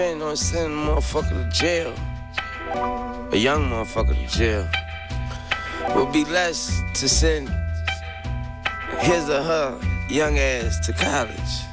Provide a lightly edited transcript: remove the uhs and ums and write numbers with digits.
ain't gonna send a motherfucker to jail. A young motherfucker to jail. Would be less to send his or her young ass to college.